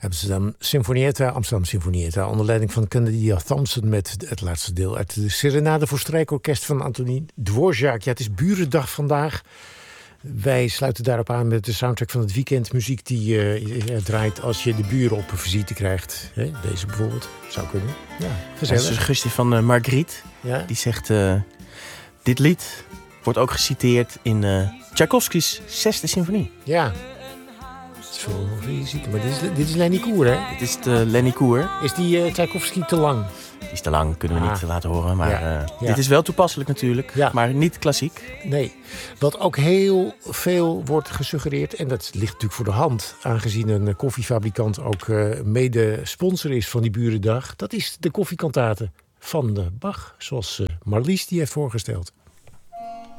Amsterdam Sinfonietta, onder leiding van Cornelia Thompson met het laatste deel uit de Serenade voor strijkorkest van Antonín Dvořák. Ja, het is Burendag vandaag. Wij sluiten daarop aan met de soundtrack van het weekend. Muziek die draait als je de buren op een visite krijgt. Deze bijvoorbeeld, zou kunnen. Ja, gezellig. Dat is een suggestie van Margriet. Ja? Die zegt, dit lied wordt ook geciteerd in Tchaikovsky's 6e symfonie. Ja. Zo visite, maar dit is Lenny Koer, hè? Dit is de Lenny Koer. Is die Tchaikovsky te lang? Die is te lang, kunnen we niet laten horen. Maar dit is wel toepasselijk natuurlijk, maar niet klassiek. Nee, wat ook heel veel wordt gesuggereerd, en dat ligt natuurlijk voor de hand, aangezien een koffiefabrikant ook mede sponsor is van die Burendag, dat is de koffiekantate van Bach, zoals Marlies die heeft voorgesteld.